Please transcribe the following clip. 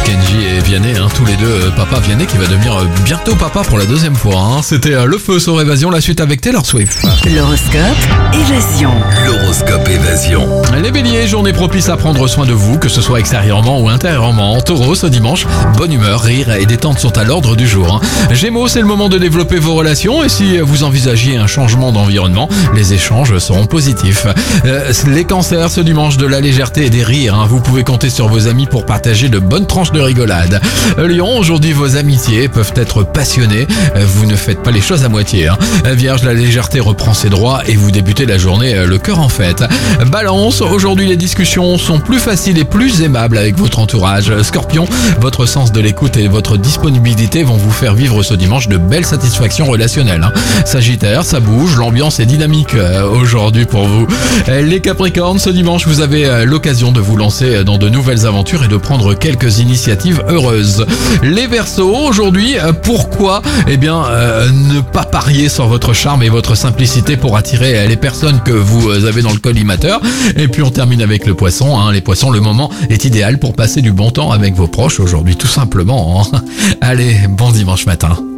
Kenji et Vianney, tous les deux, papa Vianney qui va devenir bientôt papa pour la deuxième fois. C'était le feu sur Évasion, la suite avec Taylor Swift. L'horoscope Évasion. L'horoscope Évasion. Les béliers, journée propice à prendre soin de vous, que ce soit extérieurement ou intérieurement. Taureau, ce dimanche, bonne humeur, rire et détente sont à l'ordre du jour. Gémeaux, c'est le moment de développer vos relations et si vous envisagez un changement d'environnement, les échanges seront positifs. Les cancers, ce dimanche, de la légèreté et des rires. Vous pouvez compter sur vos amis pour partager de bonnes tranches de rigolade. Lion, aujourd'hui, vos amitiés peuvent être passionnées. Vous ne faites pas les choses à moitié. Vierge, la légèreté reprend ses droits et vous débutez la journée le cœur en fête. Balance, aujourd'hui, les discussions sont plus faciles et plus aimables avec votre entourage. Scorpion, votre sens de l'écoute et votre disponibilité vont vous faire vivre ce dimanche de belles satisfactions relationnelles. Sagittaire, ça bouge, l'ambiance est dynamique aujourd'hui pour vous. Les Capricornes, ce dimanche, vous avez l'occasion de vous lancer dans de nouvelles aventures et de prendre quelques initiatives heureuses. Les Verseaux, aujourd'hui, pourquoi ne pas parier sur votre charme et votre simplicité pour attirer les personnes que vous avez dans le collimateur. Et puis on termine avec le Poisson. Les Poissons, le moment est idéal pour passer du bon temps avec vos proches aujourd'hui, tout simplement. Allez, bon dimanche matin.